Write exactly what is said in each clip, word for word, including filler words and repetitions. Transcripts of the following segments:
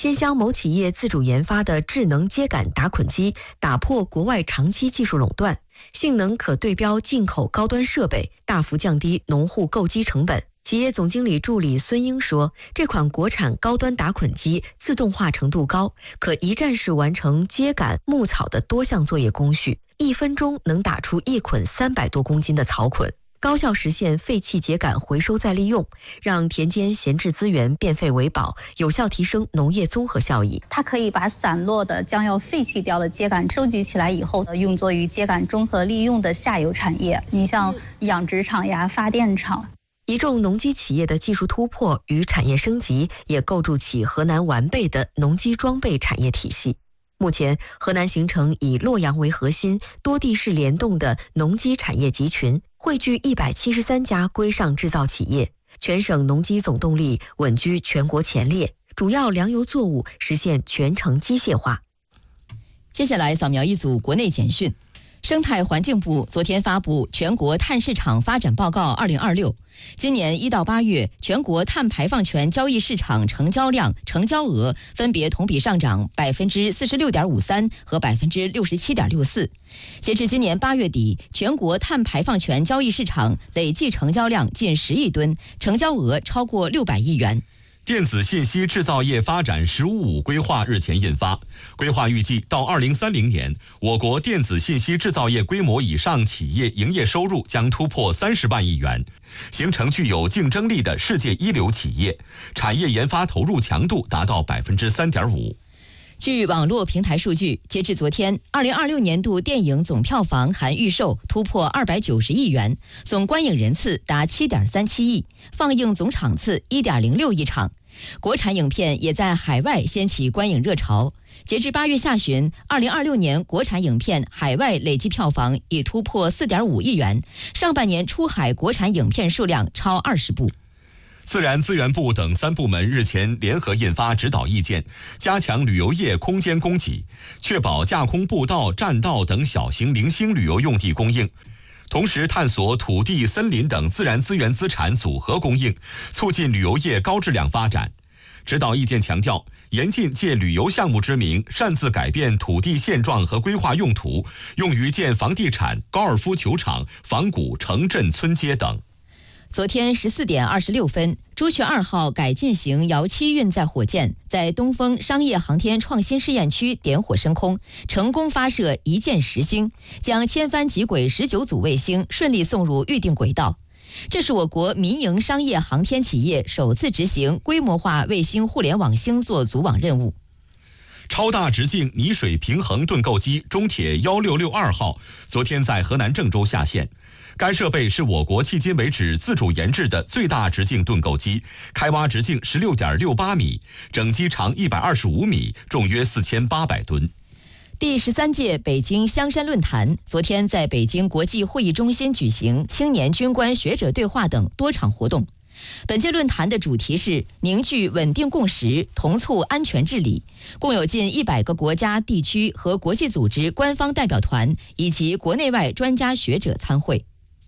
新乡某企业自主研发的智能秸秆打捆机打破国外长期技术垄断，性能可对标进口高端设备，大幅降低农户购机成本。企业总经理助理孙英说，这款国产高端打捆机自动化程度高，可一站式完成秸秆、牧草的多项作业工序，一分钟能打出一捆三百多公斤的草捆，高效实现废弃秸秆回收再利用，让田间闲置资源变废为宝，有效提升农业综合效益。 它可以把散落的将要废弃掉的秸秆收集起来以后，用作于秸秆综合利用的下游产业，你像养殖场呀、发电厂。 一众农机企业的技术突破与产业升级，也构筑起河南完备的农机装备产业体系。目前，河南形成以洛阳为核心、多地市联动的农机产业集群，汇聚一百七十三家规上制造企业，全省农机总动力稳居全国前列，主要粮油作物实现全程机械化。 接下来扫描一组国内简讯。生态环境部昨天发布全国碳市场发展报告二零二六，今年一到八月，全国碳排放权交易市场成交量、成交额分别同比上涨百分之四十六点五三和百分之六十七点六四。截至今年八月底，全国碳排放权交易市场累计成交量近十亿吨，成交额超过六百亿元。 电子信息制造业发展“十五五”规划日前印发，规划预计到二零三零年，我国电子信息制造业规模以上企业营业收入将突破三十万亿元，形成具有竞争力的世界一流企业，产业研发投入强度达到百分之三点五。 据网络平台数据，截至昨天，二零二六年度电影总票房含预售突破二百九十亿元，总观影人次达七点三七亿，放映总场次一点零六亿场。国产影片也在海外掀起观影热潮。截至八月下旬，二零二六年国产影片海外累计票房已突破四点五亿元，上半年出海国产影片数量超二十部。 自然资源部等三部门日前联合印发指导意见，加强旅游业空间供给，确保架空步道、栈道等小型零星旅游用地供应，同时探索土地、森林等自然资源资产组合供应，促进旅游业高质量发展。指导意见强调，严禁借旅游项目之名擅自改变土地现状和规划用途，用于建房地产、高尔夫球场、仿古城镇村街等。 昨天十四点二十六分，朱雀二号改进型遥七运载火箭在东风商业航天创新试验区点火升空，成功发射一箭十星，将千帆极轨十九组卫星顺利送入预定轨道。这是我国民营商业航天企业首次执行规模化卫星互联网星座组网任务。 超大直径泥水平衡盾构机中铁一六六二号昨天在河南郑州下线。该设备是我国迄今为止自主研制的最大直径盾构机，开挖直径 十六点六八米，整机长一百二十五米，重约四千八百吨。 第十三届北京香山论坛昨天在北京国际会议中心举行青年军官学者对话等多场活动。本届论坛的主题是凝聚稳定共识，同促安全治理，共有近一百个国家、地区和国际组织官方代表团以及国内外专家学者参会。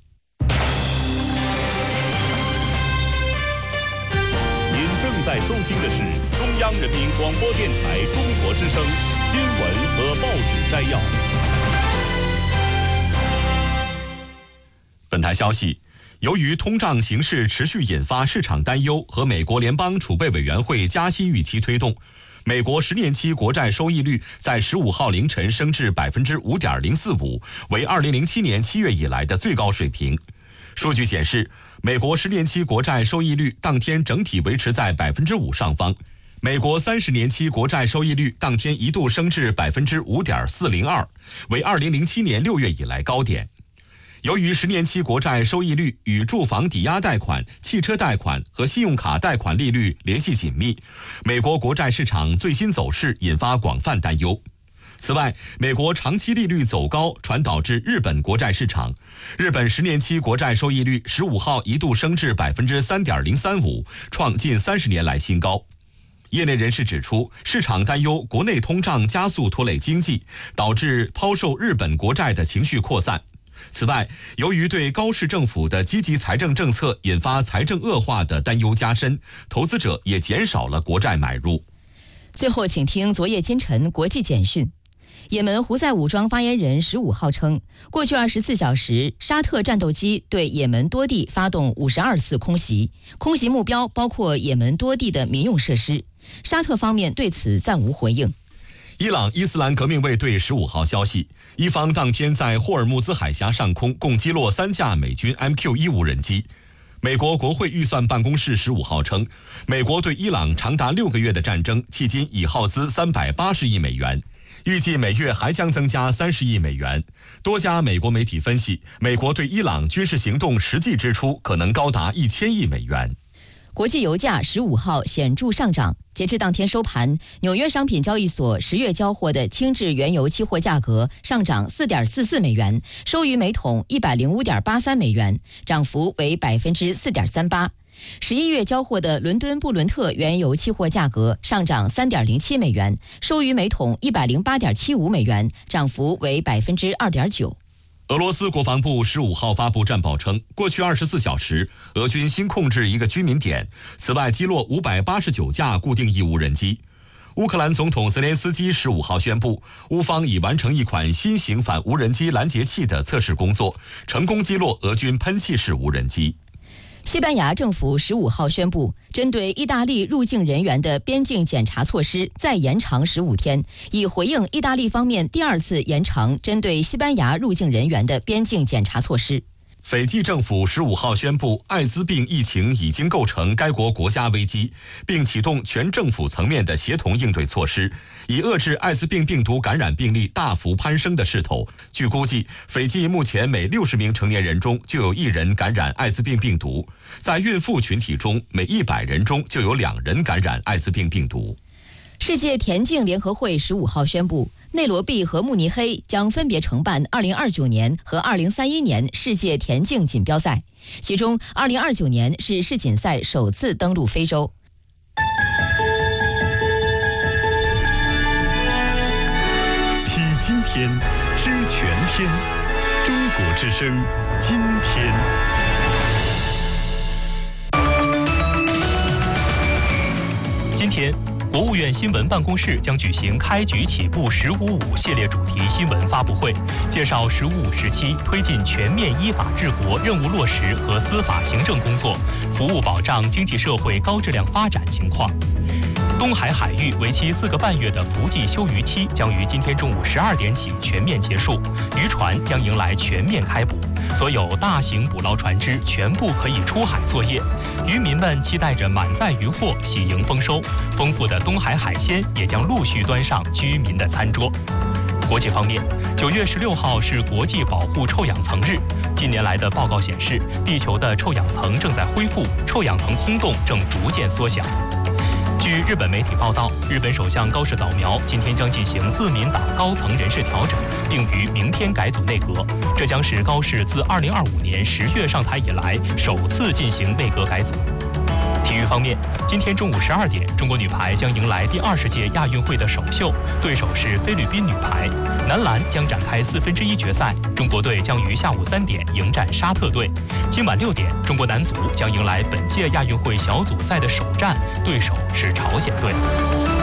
正在收听的是中央人民广播电台中国之声新闻和报纸摘要。 本台消息，由于通胀形势持续引发市场担忧和美国联邦储备委员会加息预期推动，美国十年期国债收益率在十五号凌晨升至百分之五点零四五，为二零零七年七月以来的最高水平。数据显示，美国十年期国债收益率当天整体维持在百分之五上方，美国三十年期国债收益率当天一度升至百分之五点四零二，为二零零七年六月以来高点。由于十年期国债收益率与住房抵押贷款、汽车贷款和信用卡贷款利率联系紧密，美国国债市场最新走势引发广泛担忧。此外，美国长期利率走高传导至日本国债市场，日本十年期国债收益率十五号一度升至百分之三点零三五，创近三十年来新高。业内人士指出，市场担忧国内通胀加速拖累经济，导致抛售日本国债的情绪扩散。此外，由于对高市政府的积极财政政策引发财政恶化的担忧加深，投资者也减少了国债买入。 最后，请听昨夜今晨国际简讯。也门胡塞武装发言人十五号称，过去二十四小时，沙特战斗机对也门多地发动五十二次空袭，空袭目标包括也门多地的民用设施。沙特方面对此暂无回应。 伊朗伊斯兰革命卫队十五号消息，伊方当天在霍尔木兹海峡上空共击落三架美军 M Q 一 无人机。美国国会预算办公室十五号称，美国对伊朗长达六个月的战争迄今已耗资三百八十亿美元。预计每月还将增加三十亿美元。多家美国媒体分析，美国对伊朗军事行动实际支出可能高达一千亿美元。 国际油价十五号显著上涨，截至当天收盘，纽约商品交易所十月交货的轻质原油期货价格上涨四点四四美元，收于每桶一百零五点八三美元，涨幅为百分之四点三八。十一月交货的伦敦布伦特原油期货价格上涨三点零七美元，收于每桶一百零八点七五美元，涨幅为百分之二点九。 俄罗斯国防部十五号发布战报称，过去二十四小时，俄军新控制一个居民点，此外击落五百八十九架固定翼无人机。乌克兰总统泽连斯基十五号宣布，乌方已完成一款新型反无人机拦截器的测试工作，成功击落俄军喷气式无人机。 西班牙政府十五号宣布，针对意大利入境人员的边境检查措施再延长十五天，以回应意大利方面第二次延长针对西班牙入境人员的边境检查措施。 斐济政府十五号宣布，艾滋病疫情已经构成该国国家危机，并启动全政府层面的协同应对措施，以遏制艾滋病病毒感染病例大幅攀升的势头。据估计，斐济目前每六十名成年人中就有一人感染艾滋病病毒，在孕妇群体中，每一百人中就有两人感染艾滋病病毒。 世界田径联合会十五号宣布，内罗毕和慕尼黑将分别承办二零二九年和二零三一年世界田径锦标赛，其中二零二九年是世锦赛首次登陆非洲。 体今天，知全天，中国之声，今天。今天，国务院新闻办公室将举行开局起步“十五五”系列主题新闻发布会，介绍“十五五”时期推进全面依法治国任务落实和司法行政工作，服务保障经济社会高质量发展情况。东海海域为期四个半月的伏季休渔期将于今天中午十二点起全面结束，渔船将迎来全面开捕，所有大型捕捞船只全部可以出海作业。渔民们期待着满载渔获喜迎丰收，丰富的东海海鲜也将陆续端上居民的餐桌。国际方面，九月十六号是国际保护臭氧层日。近年来的报告显示，地球的臭氧层正在恢复，臭氧层空洞正逐渐缩小。据日本媒体报道，日本首相高市早苗今天将进行自民党高层人事调整，并于明天改组内阁。这将是高市自二零二五年十月上台以来首次进行内阁改组。体育方面，今天中午十二点，中国女排将迎来第二十届亚运会的首秀，对手是菲律宾女排。男篮将展开四分之一决赛，中国队将于下午三点迎战沙特队。今晚六点，中国男足将迎来本届亚运会小组赛的首战，对手是朝鲜队。